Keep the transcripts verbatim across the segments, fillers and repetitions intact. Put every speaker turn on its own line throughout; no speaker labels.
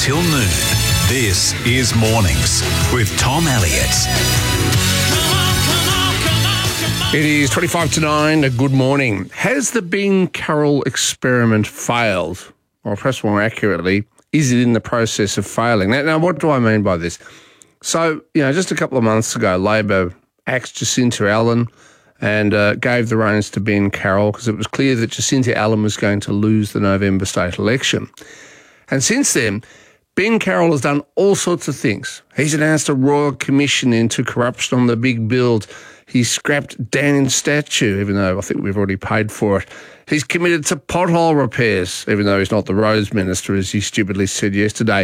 till noon. This is Mornings with Tom Elliott.
It is twenty-five to nine. Good morning. Has the Ben Carroll experiment failed? Or perhaps more accurately, is it in the process of failing? Now, now, what do I mean by this? So, you know, just a couple of months ago, Labor axed Jacinta Allan and uh, gave the reins to Ben Carroll because it was clear that Jacinta Allan was going to lose the November state election. And since then, Ben Carroll has done all sorts of things. He's announced a royal commission into corruption on the big build. He scrapped Dan's statue, even though I think we've already paid for it. He's committed to pothole repairs, even though he's not the roads minister, as he stupidly said yesterday.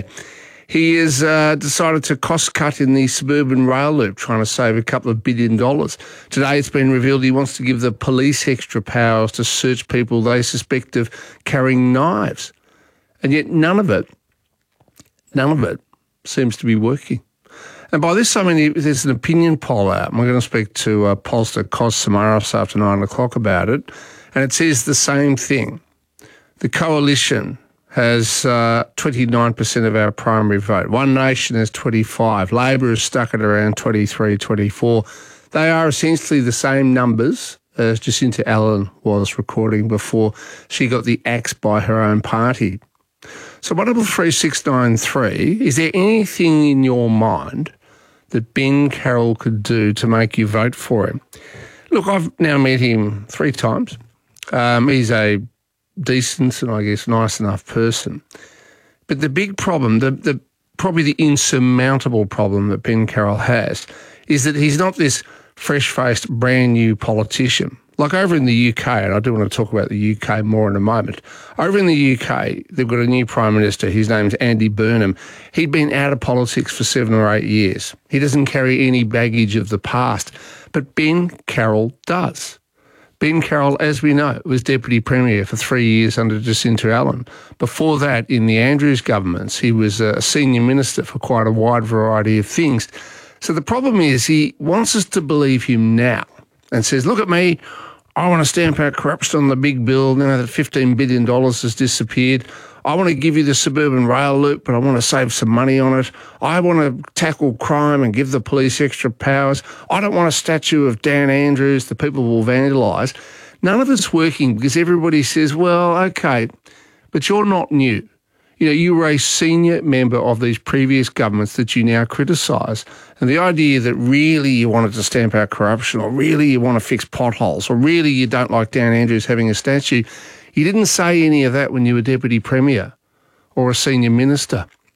He has uh, decided to cost cut in the suburban rail loop, trying to save a couple of billion dollars. Today it's been revealed he wants to give the police extra powers to search people they suspect of carrying knives. And yet none of it, none of it seems to be working. And by this, I mean, there's an opinion poll out, and we're going to speak to uh, pollster Kos Samaras after nine o'clock about it, and it says the same thing. The Coalition has uh, twenty-nine percent of our primary vote. One Nation has twenty-five. Labor is stuck at around twenty-three, twenty-four. They are essentially the same numbers as Jacinta Allan was recording before she got the axe by her own party. So one double three six nine three, is there anything in your mind that Ben Carroll could do to make you vote for him? Look, I've now met him three times. Um, he's a decent and I guess nice enough person. But the big problem, the, the probably the insurmountable problem that Ben Carroll has is that he's not this fresh-faced, brand-new politician. Like over in the U K, and I do want to talk about the U K more in a moment, over in the U K, they've got a new Prime Minister. His name's Andy Burnham. He'd been out of politics for seven or eight years. He doesn't carry any baggage of the past. But Ben Carroll does. Ben Carroll, as we know, was Deputy Premier for three years under Jacinta Allan. Before that, in the Andrews governments, he was a senior minister for quite a wide variety of things. So the problem is he wants us to believe him now and says, look at me, I want to stamp out corruption on the big bill now that fifteen billion dollars has disappeared. I want to give you the suburban rail loop, but I want to save some money on it. I want to tackle crime and give the police extra powers. I don't want a statue of Dan Andrews that people will vandalise. None of it's working because everybody says, well, okay, but you're not new. You know, you were a senior member of these previous governments that you now criticise. And the idea that really you wanted to stamp out corruption or really you want to fix potholes or really you don't like Dan Andrews having a statue, you didn't say any of that when you were Deputy Premier or a senior minister.